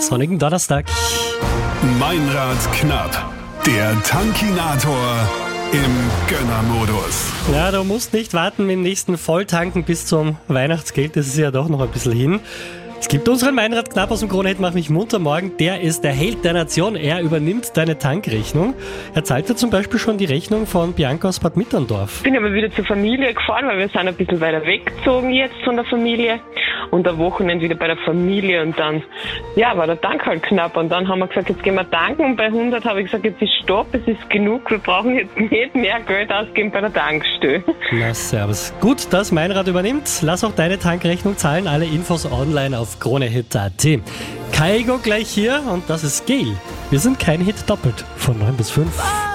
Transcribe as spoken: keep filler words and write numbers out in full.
sonnigen Donnerstag. Meinrad knapp, der Tankinator im Gönnermodus. Ja, du musst nicht warten mit dem nächsten Volltanken bis zum Weihnachtsgeld, das ist ja doch noch ein bisschen hin. Es gibt unseren Meinrad knapp aus dem Kronehit, mach mich munter morgen. Der ist der Held der Nation. Er übernimmt deine Tankrechnung. Er zahlt dir zum Beispiel schon die Rechnung von Bianca aus Bad Mitterndorf. Ich bin aber wieder zur Familie gefahren, weil wir sind ein bisschen weiter weggezogen jetzt von der Familie. Und am Wochenende wieder bei der Familie und dann, ja, war der Tank halt knapp. Und dann haben wir gesagt, jetzt gehen wir tanken. Und bei hundert habe ich gesagt, jetzt ist Stopp, es ist genug. Wir brauchen jetzt nicht mehr Geld ausgeben bei der Tankstelle. Na, servus. Gut, dass Meinrad übernimmt. Lass auch deine Tankrechnung zahlen. Alle Infos online auf kronehit punkt at. Kaigo gleich hier und das ist Gail. Wir sind kein Hit doppelt von neun bis fünf.